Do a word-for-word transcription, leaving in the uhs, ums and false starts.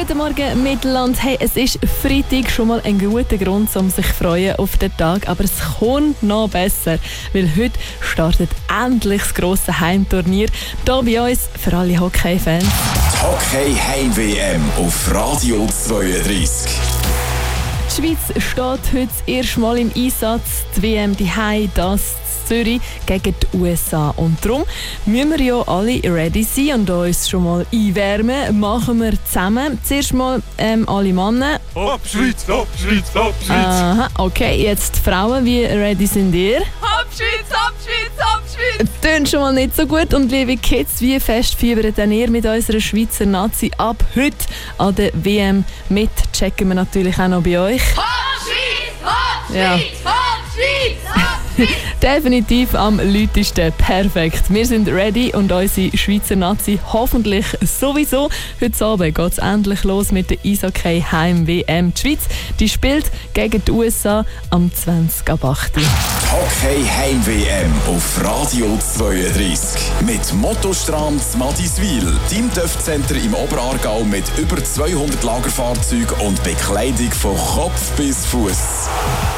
Guten Morgen, Mittelland. Hey, es ist Freitag, schon mal ein guter Grund, um sich zu freuen auf den Tag. Aber es kommt noch besser, weil heute startet endlich das grosse Heimturnier hier bei uns für alle Hockey-Fans. Die Hockey-Heim-W M auf Radio zweiunddreißig. Die Schweiz steht heute das erste Mal im Einsatz. Die W M daheim, das in Zürich gegen die U S A. Und darum müssen wir ja alle ready sein und uns schon mal einwärmen. Machen wir zusammen. Zuerst mal ähm, alle Männer. Hopp Schweiz, hopp Schweiz, hopp Schweiz. Aha, okay, jetzt die Frauen. Wie ready sind ihr? Hopp Schweiz, hopp Schweiz, hopp Schweiz. Tönt schon mal nicht so gut. Und liebe Kids, wie fest fiebert denn ihr mit unserer Schweizer Nazi ab heute an der W M mit? Checken wir natürlich auch noch bei euch. Hopp Schweiz, hopp Ja. Schweiz, hopp Schweiz, hopp Schweiz. Definitiv am lautesten. Perfekt. Wir sind ready und unsere Schweizer Nazi hoffentlich sowieso. Heute Abend geht es endlich los mit der Eishockey Heim W M. Die Schweiz die spielt gegen die U S A am zwanzig ab acht. Die Hockey-Heim-W M auf Radio zweiunddreißig. Mit Motostrand Madiswil, dein T Ö F-Center im Oberaargau mit über zweihundert Lagerfahrzeugen und Bekleidung von Kopf bis Fuß.